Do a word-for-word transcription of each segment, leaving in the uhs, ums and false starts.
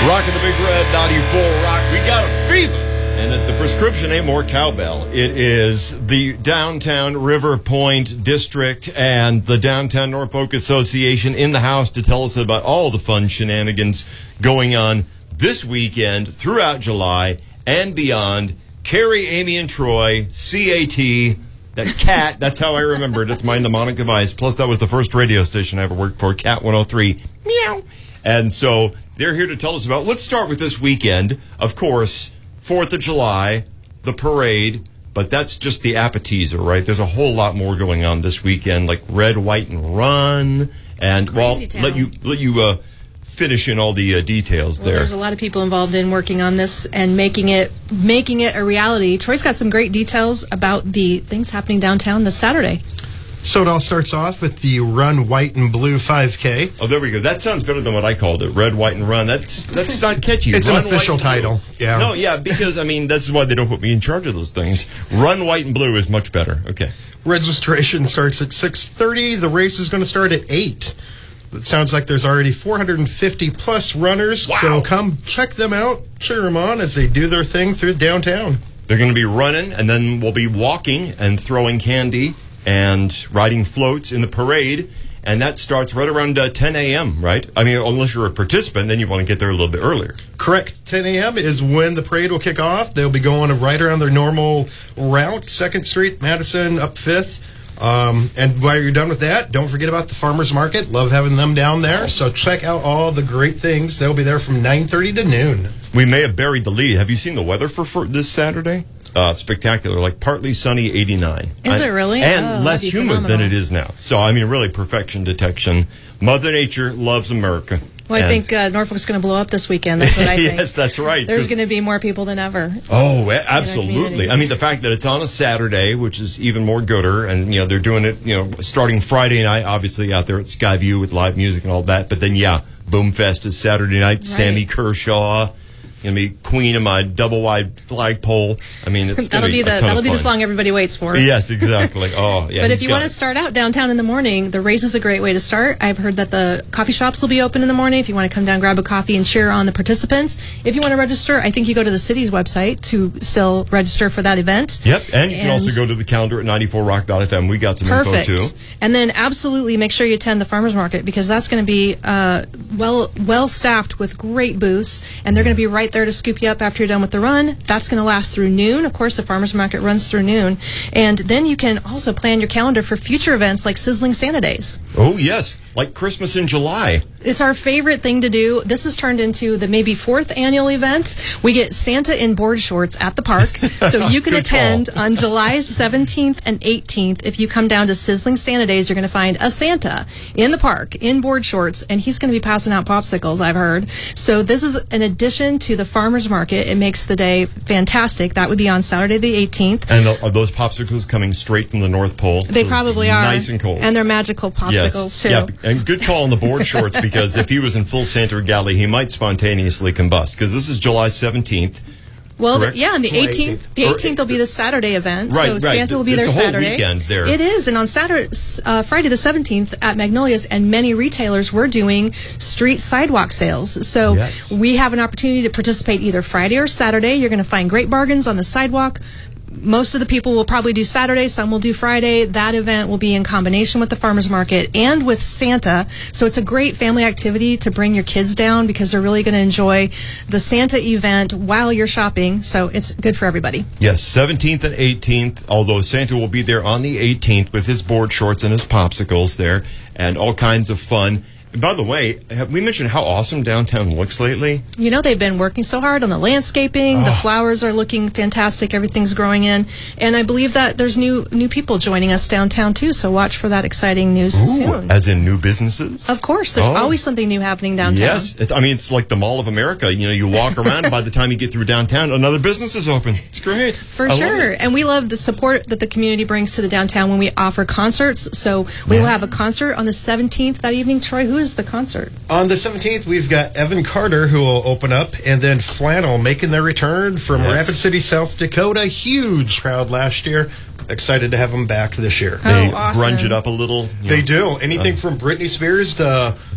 Rocking the Big Red ninety-four Rock. We got a fever. And the prescription ain't more cowbell. It is the Downtown River Point District and the Downtown Norfolk Association in the house to tell us about all the fun shenanigans going on this weekend throughout July and beyond. Carrie, Amy, and Troy, C A T, that cat, that's how I remember it. It's my mnemonic device. Plus, that was the first radio station I ever worked for, Cat one oh three. Meow. And so they're here to tell us about, let's start with this weekend. Of course, fourth of July, the parade, but that's just the appetizer, right? There's a whole lot more going on this weekend, like Red, White, and Run. And, well, town. let you let you uh, finish in all the uh, details well, there. There's a lot of people involved in working on this and making it making it a reality. Troy's got some great details about the things happening downtown this Saturday. So it all starts off with the Run White and Blue five K. Oh, there we go. That sounds better than what I called it. Red, White, and Run. That's that's not catchy. It's Run, an official White, and Blue. title. Yeah. No, yeah, because, I mean, this is why they don't put me in charge of those things. Run, White, and Blue is much better. Okay. Registration starts at six thirty. The race is going to start at eight. It sounds like there's already four hundred fifty plus runners. Wow. So come check them out, cheer them on as they do their thing through downtown. They're going to be running, and then we'll be walking and throwing candy and riding floats in the parade, and that starts right around uh, ten a.m., right? I mean, unless you're a participant, then you want to get there a little bit earlier. Correct. ten a.m. is when the parade will kick off. They'll be going right around their normal route, second Street, Madison, up fifth. Um, and while you're done with that, don't forget about the farmers market. Love having them down there. So check out all the great things. They'll be there from nine thirty to noon. We may have buried the lead. Have you seen the weather for, for this Saturday? Uh, spectacular, like partly sunny, eighty-nine. Is I, it really? And oh, less humid phenomenal. than it is now. So, I mean, really perfection detection. Mother Nature loves America. Well, I And- think uh, Norfolk's going to blow up this weekend. That's what I think. Yes, that's right. There's 'Cause- going to be more people than ever. Oh, a- absolutely. community. I mean, the fact that it's on a Saturday, which is even more gooder, and, you know, they're doing it, you know, starting Friday night, obviously, out there at Skyview with live music and all that. But then, yeah, Boomfest is Saturday night. Right. Sammy Kershaw. Gonna be queen of my double wide flagpole. I mean, it's That'll gonna be be, the a ton that'll of be the fun. song everybody waits for. Yes, exactly. Oh, yeah. But if he's you got want to it. start out downtown in the morning, the race is a great way to start. I've heard that the coffee shops will be open in the morning if you want to come down, grab a coffee, and cheer on the participants. If you want to register, I think you go to the city's website to still register for that event. Yep, and you can And- also go to the calendar at ninety-four rock dot f m. We got some Perfect. info, too. And then absolutely make sure you attend the farmers market because that's going to be uh, well well staffed with great booths, and they're going to be right there to scoop you up after you're done with the run. That's going to last through noon. Of course, the farmers market runs through noon. And then you can also plan your calendar for future events like Sizzling Santa Days. Oh, yes, like Christmas in July. It's our favorite thing to do. This has turned into the maybe fourth annual event. We get Santa in board shorts at the park. So you can Good attend call. on July seventeenth and eighteenth. If you come down to Sizzling Santa Days, you're going to find a Santa in the park in board shorts, and he's going to be passing out popsicles, I've heard. So this is an addition to the farmers market. It makes the day fantastic. That would be on Saturday the eighteenth. And are those popsicles coming straight from the North Pole? They So probably are. Nice and cold. And they're magical popsicles, too. Yeah, and good call on the board shorts because if he was in full Santa regalia, he might spontaneously combust because this is July seventeenth. Well, Correct? yeah, and the July eighteenth, the Or- eighteenth will be the Saturday event. Right, so right. Santa will be It's there a whole Saturday. weekend there. It is, and on Saturday, uh, Friday the seventeenth at Magnolias and many retailers, we're doing street sidewalk sales. So Yes. we have an opportunity to participate either Friday or Saturday. You're going to find great bargains on the sidewalk. Most of the people will probably do Saturday, some will do Friday. That event will be in combination with the farmers market and with Santa. So it's a great family activity to bring your kids down because they're really going to enjoy the Santa event while you're shopping. So it's good for everybody. Yes, seventeenth and eighteenth, although Santa will be there on the eighteenth with his board shorts and his popsicles there and all kinds of fun. And by the way, have we mentioned how awesome downtown looks lately? You know, they've been working so hard on the landscaping. Oh. The flowers are looking fantastic. Everything's growing in. And I believe that there's new new people joining us downtown, too. So watch for that exciting news soon. As in new businesses? Of course. There's Oh. always something new happening downtown. Yes, it's, I mean, it's like the Mall of America. You know, you walk around, and by the time you get through downtown, another business is open. It's great. For I love sure. it. And we love the support that the community brings to the downtown when we offer concerts. So we will have a concert on the seventeenth that evening. Troy, who is the concert? On the seventeenth, we've got Evan Carter, who will open up, and then Flannel making their return from Yes. Rapid City, South Dakota. Huge crowd last year. Excited to have them back this year. Oh, They awesome. grunge it up a little. you They know. do. Anything from Britney Spears to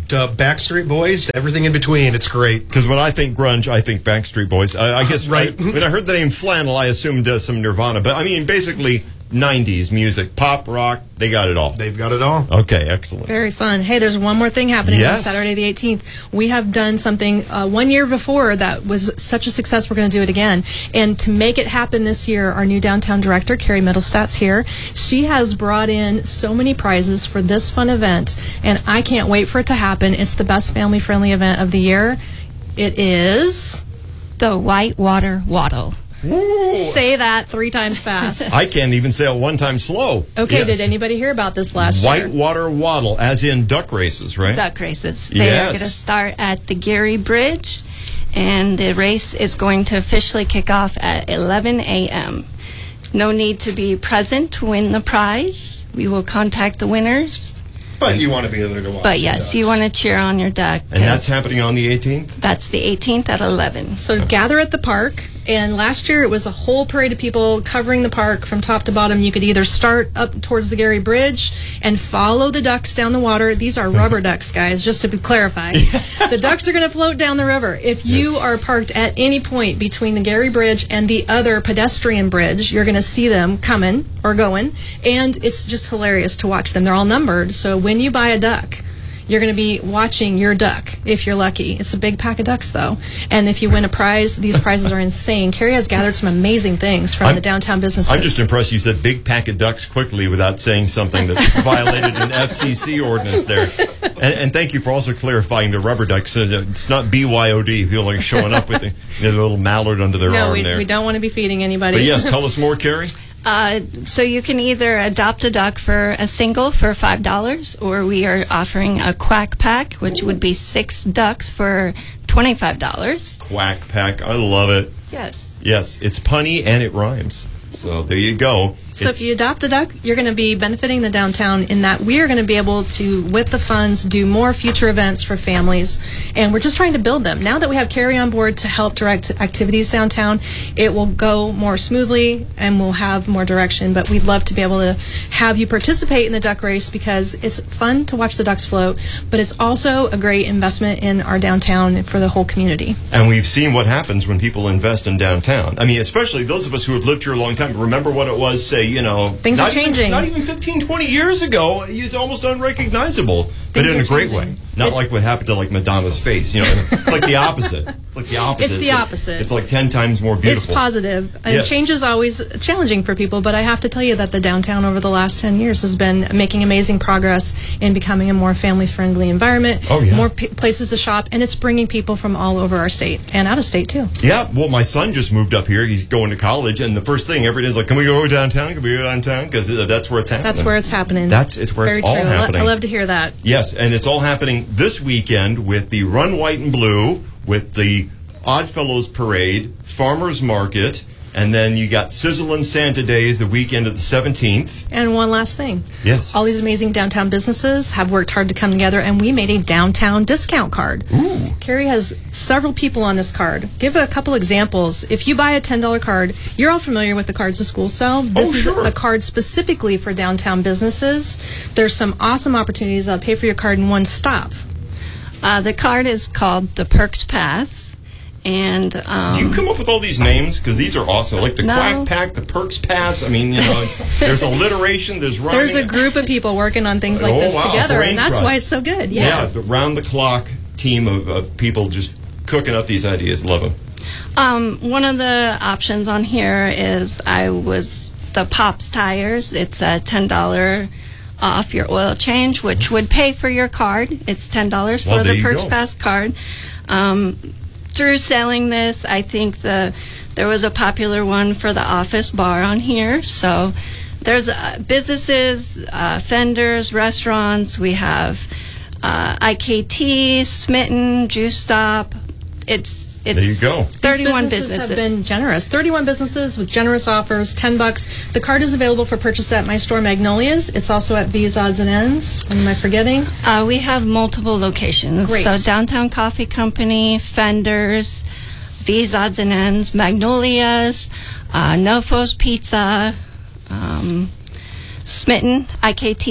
to Backstreet Boys to everything in between. It's great. Because when I think grunge, I think Backstreet Boys. I, I guess Right. I, when I heard the name Flannel, I assumed uh, some Nirvana. But I mean, basically, nineties music, pop, rock, they got it all. They've got it all. Okay, excellent. Very fun. Hey, there's one more thing happening Yes. on Saturday the eighteenth. We have done something uh, one year before that was such a success, we're going to do it again. And to make it happen this year, our new downtown director, Carrie Middlestat's here. She has brought in so many prizes for this fun event, and I can't wait for it to happen. It's the best family-friendly event of the year. It is... The Whitewater Waddle. Ooh. Say that three times fast. I can't even say it one time slow. Okay, Yes. did anybody hear about this last year? Whitewater Waddle, as in duck races, right? Duck races. They Yes. are going to start at the Gary Bridge, and the race is going to officially kick off at eleven a.m. No need to be present to win the prize. We will contact the winners. But you want to be there to watch. But yes, you want to cheer on your duck. And that's 'cause happening on the eighteenth? That's the eighteenth at eleven. So gather at the park, and last year it was a whole parade of people covering the park from top to bottom. You could either start up towards the Gary Bridge and follow the ducks down the water. These are rubber ducks, guys, just to be clarify. The ducks are going to float down the river. If you Yes. are parked at any point between the Gary Bridge and the other pedestrian bridge, you're going to see them coming or going, and it's just hilarious to watch them. They're all numbered, so when you buy a duck, you're going to be watching your duck if you're lucky. It's a big pack of ducks, though. And if you win a prize, these prizes are insane. Carrie has gathered some amazing things from I'm- the downtown businesses. I'm just impressed you said big pack of ducks quickly without saying something that violated an F C C ordinance there. And, and thank you for also clarifying the rubber duck. So that it's not B Y O D. People are showing up with the, you know, the little mallard under their no, arm we, there. we don't want to be feeding anybody. But yes, tell us more, Carrie. Uh, so you can either adopt a duck for a single for five dollars, or we are offering a quack pack, which would be six ducks for twenty-five dollars. Quack pack. I love it. Yes. Yes, it's punny and it rhymes. So there you go. So It's- if you adopt a duck, you're going to be benefiting the downtown in that we are going to be able to, with the funds, do more future events for families. And we're just trying to build them. Now that we have Carrie on board to help direct activities downtown, it will go more smoothly and we'll have more direction. But we'd love to be able to have you participate in the duck race because it's fun to watch the ducks float, but it's also a great investment in our downtown for the whole community. And we've seen what happens when people invest in downtown. I mean, especially those of us who have lived here a long time. Remember what it was, say, you know... Things not are changing. Even, not even fifteen, twenty years ago. It's almost unrecognizable. But Things in are a great changing. way. Not It- like what happened to, like, Madonna's face. You know, it's like the opposite. It's like the opposite. It's the like- opposite. It's like ten times more beautiful. It's positive. And Yes. change is always challenging for people, but I have to tell you that the downtown over the last ten years has been making amazing progress in becoming a more family-friendly environment, Oh, yeah. more p- places to shop, and it's bringing people from all over our state and out of state, too. Yeah, well, my son just moved up here. He's going to college, and the first thing every day is like, can we go downtown? Can we go downtown? Because that's where it's happening. That's where it's happening. That's it's where Very it's all true. I lo- happening. I love to hear that. Yes, and it's all happening this weekend with the Run White and Blue, with the Oddfellows Parade, Farmers Market, and then you got Sizzlin' Santa Days the weekend of the seventeenth. And one last thing. Yes. All these amazing downtown businesses have worked hard to come together, and we made a downtown discount card. Ooh. Carrie has several people on this card. Give a couple examples. If you buy a ten dollar card, you're all familiar with the cards the schools sell. This Oh, is sure. a card specifically for downtown businesses. There's some awesome opportunities that'll pay for your card in one stop. Uh, the card is called the Perks Pass, and um, Do you come up with all these names? Because these are awesome. Like the No. Quack Pack, the Perks Pass. I mean, you know, it's, there's alliteration, there's rhyming. There's a group of people working on things like Oh, this wow, together, brain and that's trust. why it's so good. Yeah, Yeah. the round-the-clock team of, of people just cooking up these ideas. Love them. Um, one of the options on here is I was the Pops tires. It's a ten dollar off your oil change, which would pay for your card. It's ten dollars for Well, there the you Perks go. Pass card. Um, through selling this, I think the there was a popular one for the Office Bar on here. So there's uh, businesses, uh, vendors, restaurants. We have uh, I K T, Smitten, Juice Stop. It's it's There you go. These thirty-one These businesses businesses. have been generous. thirty-one businesses with generous offers, ten bucks. The card is available for purchase at my store Magnolias. It's also at V's Odds and Ends. What am I forgetting? Uh, we have multiple locations. Great. So Downtown Coffee Company, Fenders, V's Odds and Ends, Magnolias, uh, Nofos Pizza, um, Smitten, I K T,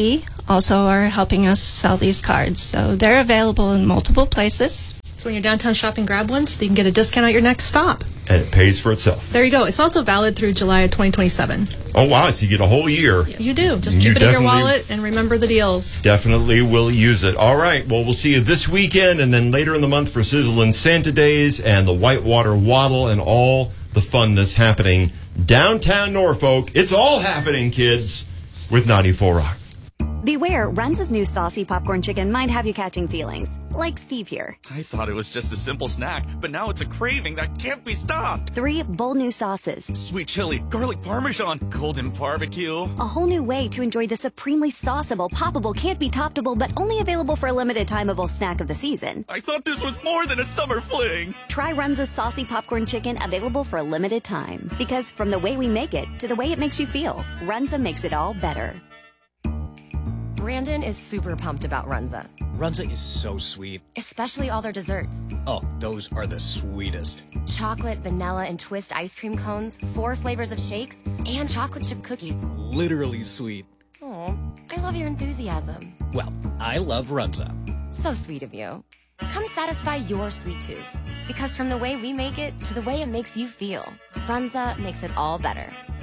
also are helping us sell these cards. So they're available in multiple places. So when you're downtown shopping, grab one so that you can get a discount at your next stop. And it pays for itself. There you go. It's also valid through July of twenty twenty-seven. Oh, wow. So you get a whole year. You do. Just You keep it in your definitely- wallet and remember the deals. Definitely will use it. All right. Well, we'll see you this weekend and then later in the month for Sizzle and Santa Days and the Whitewater Waddle and all the funness happening downtown Norfolk. It's all happening, kids, with ninety-four Rock. Beware, Runza's new saucy popcorn chicken might have you catching feelings. Like Steve here. I thought it was just a simple snack, but now it's a craving that can't be stopped. Three bold new sauces. Sweet chili, garlic parmesan, golden barbecue. A whole new way to enjoy the supremely sauceable, poppable, can't be toppable, but only available for a limited timeable snack of the season. I thought this was more than a summer fling. Try Runza's saucy popcorn chicken, available for a limited time. Because from the way we make it to the way it makes you feel, Runza makes it all better. Brandon is super pumped about Runza, Runza is so sweet. especially all their desserts. Oh, those are the sweetest. Chocolate, vanilla, and twist ice cream cones, four flavors of shakes, and chocolate chip cookies. Literally sweet. Oh, I love your enthusiasm. Well, I love Runza. So sweet of you. Come satisfy your sweet tooth. Because from the way we make it to the way it makes you feel, Runza makes it all better.